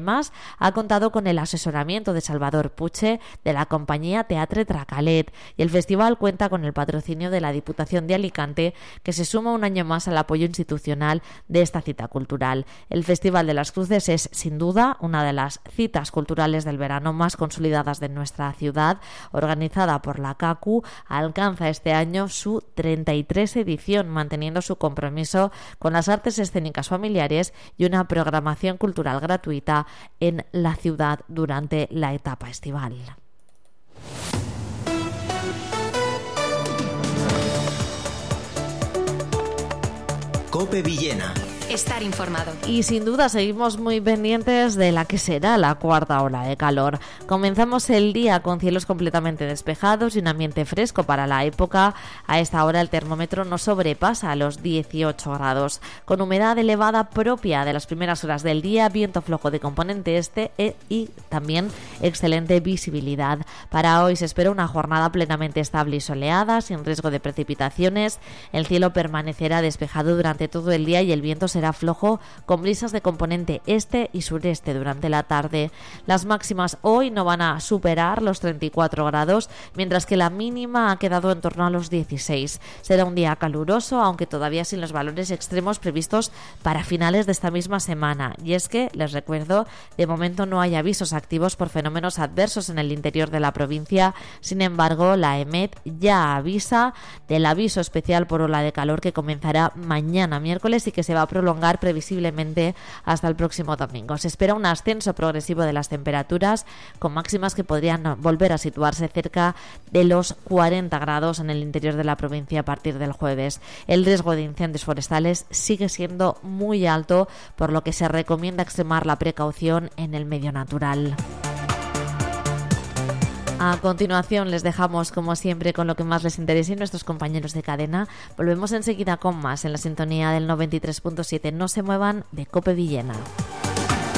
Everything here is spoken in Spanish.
además ha contado con el asesoramiento de Salvador Puche de la compañía Teatre Tracalet, y el festival cuenta con el patrocinio de la Diputación de Alicante, que se suma un año más al apoyo institucional de esta cita cultural. El Festival de las Cruces es, sin duda, una de las citas culturales del verano más consolidadas de nuestra ciudad. Organizada por la CACU, alcanza este año su 33 edición, manteniendo su compromiso con las artes escénicas familiares y una programación cultural gratuita en la ciudad durante la etapa estival. COPE Villena. Estar informado. Y sin duda seguimos muy pendientes de la que será la cuarta ola de calor. Comenzamos el día con cielos completamente despejados y un ambiente fresco para la época. A esta hora el termómetro no sobrepasa los 18 grados. Con humedad elevada propia de las primeras horas del día, viento flojo de componente este y también excelente visibilidad. Para hoy se espera una jornada plenamente estable y soleada, sin riesgo de precipitaciones. El cielo permanecerá despejado durante todo el día y el viento será flojo, con brisas de componente este y sureste durante la tarde. Las máximas hoy no van a superar los 34 grados, mientras que la mínima ha quedado en torno a los 16. Será un día caluroso, aunque todavía sin los valores extremos previstos para finales de esta misma semana. Y es que, les recuerdo, de momento no hay avisos activos por fenómenos adversos en el interior de la provincia. Sin embargo, la EMET ya avisa del aviso especial por ola de calor que comenzará mañana miércoles y que se va a prolongar previsiblemente hasta el próximo domingo. Se espera un ascenso progresivo de las temperaturas, con máximas que podrían volver a situarse cerca de los 40 grados en el interior de la provincia a partir del jueves. El riesgo de incendios forestales sigue siendo muy alto, por lo que se recomienda extremar la precaución en el medio natural. A continuación les dejamos, como siempre, con lo que más les interese y nuestros compañeros de cadena. Volvemos enseguida con más en la sintonía del 93.7. No se muevan de COPE Villena.